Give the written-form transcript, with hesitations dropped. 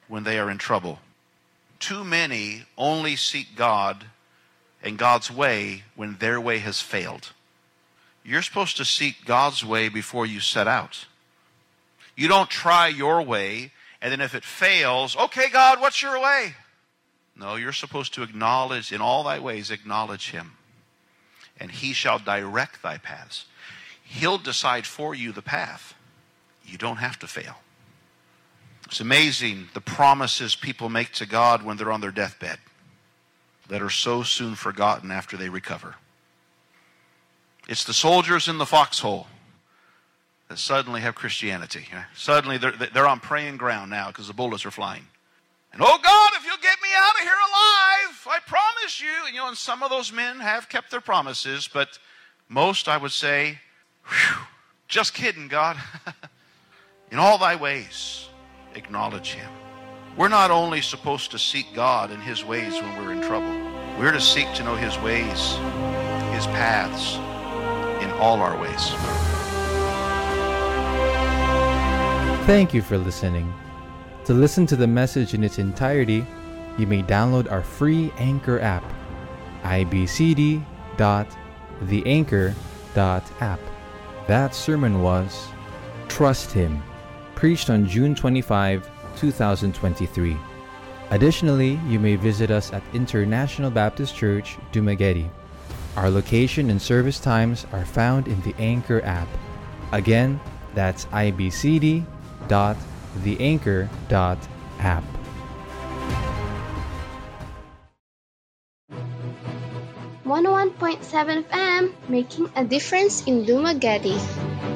when they are in trouble. Too many only seek God and God's way when their way has failed. You're supposed to seek God's way before you set out. You don't try your way, and then if it fails, okay, God, what's your way? No, you're supposed to acknowledge, in all thy ways, acknowledge Him. And He shall direct thy paths. He'll decide for you the path. You don't have to fail. It's amazing the promises people make to God when they're on their deathbed that are so soon forgotten after they recover. It's the soldiers in the foxhole that suddenly have Christianity. Suddenly they're on praying ground now because the bullets are flying. And, oh God, if you'll get me out of here alive, I promise you. And some of those men have kept their promises, but most, I would say, just kidding, God. In all thy ways, acknowledge Him. We're not only supposed to seek God and His ways when we're in trouble. We're to seek to know His ways, His paths, in all our ways. Thank you for listening. To listen to the message in its entirety, you may download our free Anchor app, ibcd.theanchor.app. That sermon was Trust Him, preached on June 25, 2023. Additionally, you may visit us at International Baptist Church, Dumaguete. Our location and service times are found in the Anchor app. Again, that's ibcd.theanchor.app. 101.7 FM, making a difference in Dumaguete.